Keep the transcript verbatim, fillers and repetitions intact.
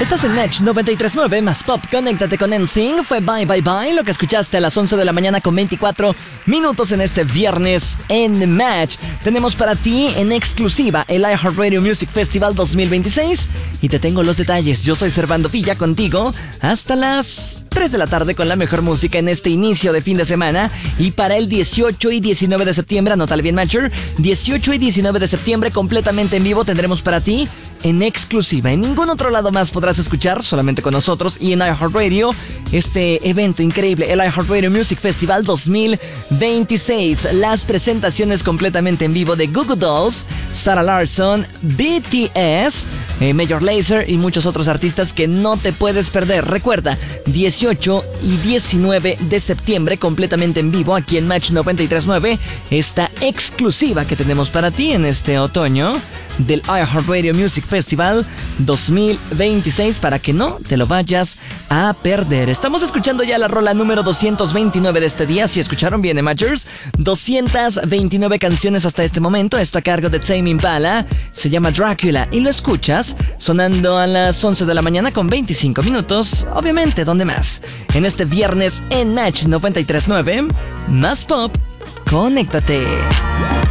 Estás en Match noventa y tres punto nueve más Pop. Conéctate con N Sync. Fue Bye Bye Bye, lo que escuchaste a las once de la mañana con veinticuatro minutos en este viernes en Match. Tenemos para ti en exclusiva el iHeartRadio Music Festival dos mil veintiséis y te tengo los detalles. Yo soy Servando Villa contigo hasta las tres de la tarde con la mejor música en este inicio de fin de semana. Y para el dieciocho y diecinueve de septiembre, anótale bien, Matcher, dieciocho y diecinueve de septiembre completamente en vivo tendremos para ti en exclusiva. En ningún otro lado más podrás escuchar, solamente con nosotros y en iHeartRadio, este evento increíble, el iHeartRadio Music Festival dos mil veintiséis. Las presentaciones completamente en vivo de Goo Goo Dolls, Sarah Larsson, B T S, eh, Major Lazer y muchos otros artistas que no te puedes perder. Recuerda, dieciocho y diecinueve de septiembre completamente en vivo aquí en Match noventa y tres punto nueve, esta exclusiva que tenemos para ti en este otoño del iHeartRadio Music Festival dos mil veintiséis, para que no te lo vayas a perder. Estamos escuchando ya la rola número doscientos veintinueve de este día. Si escucharon bien, Matchers, doscientas veintinueve canciones hasta este momento. Esto a cargo de Tame Impala, se llama Dracula y lo escuchas sonando a las once de la mañana con veinticinco minutos. Obviamente, ¿dónde más? En este viernes en Match noventa y tres punto nueve, más Pop. Conéctate.